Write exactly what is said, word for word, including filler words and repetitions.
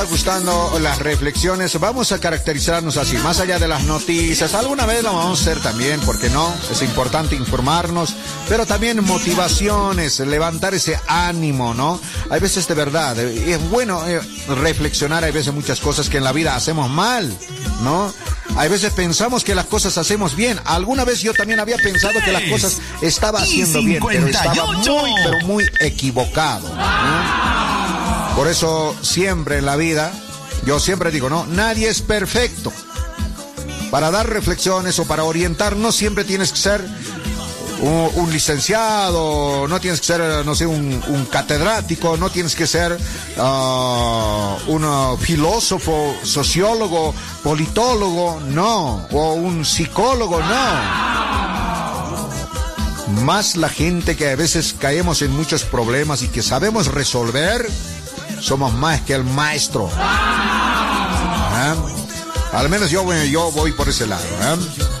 Gustando las reflexiones, vamos a caracterizarnos así, más allá de las noticias, alguna vez lo vamos a hacer también, ¿por qué no? Es importante informarnos, pero también motivaciones, levantar ese ánimo, ¿no? Hay veces de verdad, es bueno eh, reflexionar, hay veces muchas cosas que en la vida hacemos mal, ¿no? Hay veces pensamos que las cosas hacemos bien. Alguna vez yo también había pensado que las cosas estaba haciendo bien, pero estaba muy, pero muy equivocado, ¿no? Por eso siempre en la vida, yo siempre digo, no, nadie es perfecto. Para dar reflexiones o para orientar, no siempre tienes que ser un, un licenciado, no tienes que ser, no sé, un, un catedrático, no tienes que ser uh, un uh, filósofo, sociólogo, politólogo, no, o un psicólogo, no. Más la gente que a veces caemos en muchos problemas y que sabemos resolver, somos más que el maestro. ¿Eh? Al menos yo, yo voy por ese lado. ¿Eh?